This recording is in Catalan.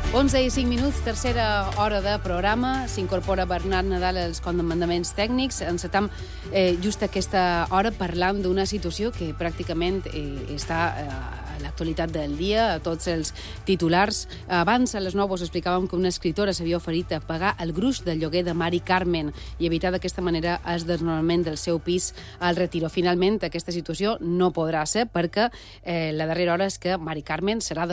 11 i 5 minuts, tercera hora de programa. S'incorpora Bernat Nadal als comandaments tècnics. Encetam just aquesta hora parlant d'una situació que pràcticament està a l'actualitat del dia, a tots els titulars. Abans, a les 9, us explicàvem que una escritora s'havia oferit a pagar el gruix del lloguer de Mari Carmen i evitar d'aquesta manera el desnonament del seu pis al Retiro. Finalment, aquesta situació no podrà ser perquè la darrera hora és que Mari Carmen serà